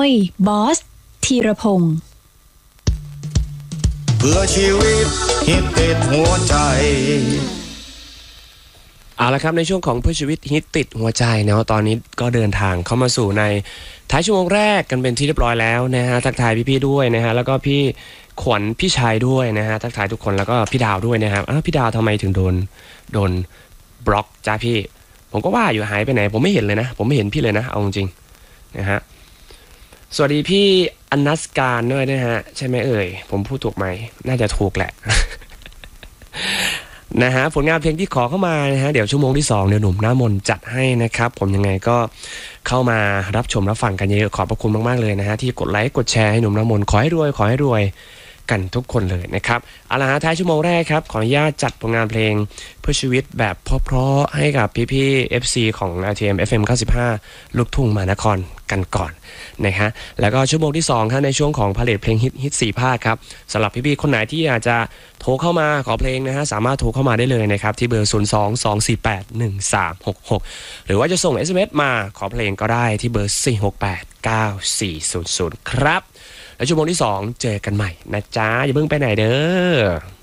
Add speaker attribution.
Speaker 1: ยบอสธีรพงศ์
Speaker 2: เพื่อชีวิตฮิตติดหัวใจ
Speaker 3: เอาละครับในช่วงของเพื่อชีวิตฮิตติดหัวใจเนาะตอนนี้ก็เดินทางเข้ามาสู่ในท้ายชั่วโมงแรกกันเป็นที่เรียบร้อยแล้วนะฮะทักทายพี่ๆด้วยนะฮะแล้วก็พี่ขวัญพี่ชายด้วยนะฮะทักทายทุกคนแล้วก็พี่ดาวด้วยนะครับพี่ดาวทำไมถึงโดนบล็อกจ้าพี่ผมก็ว่าอยู่หายไปไหนผมไม่เห็นเลยนะผมไม่เห็นพี่เลยนะเอาจริงๆนะฮะสวัสดีพี่อนัสการด้วยนะฮะใช่ไหมเอ่ยผมพูดถูกไหมน่าจะถูกแหละ นะฮะผลงานเพลงที่ขอเข้ามานะฮะเดี๋ยวชั่วโมงที่2เดี๋ยวหนุ่มหน้ามนจัดให้นะครับผมยังไงก็เข้ามารับชมรับฟังกันเยอะขอบพระคุณมากๆเลยนะฮะที่กดไลค์กดแชร์ให้หนุ่มหน้ามนขอให้รวยกันทุกคนเลยนะครับเอาละฮะท้ายชั่วโมงแรกครับขออนุญาตจัดผลงานเพลงเพื่อชีวิตแบบเพราะๆให้กับพี่ๆ FC ของ RTM FM 95ลูกทุ่งมหานครกันก่อนนะฮะแล้วก็ชั่วโมงที่2ครับในช่วงของพาเลทเพลงฮิต4ภาคครับสำหรับพี่ๆคนไหนที่อยากจะโทรเข้ามาขอเพลงนะฮะสามารถโทรเข้ามาได้เลยนะครับที่เบอร์02-248-1366หรือว่าจะส่ง SMS มาขอเพลงก็ได้ที่เบอร์468-9400ครับแล้วชั่วโมงที่2เจอกันใหม่นะจ๊ะอย่าเพิ่งไปไหนเด้อ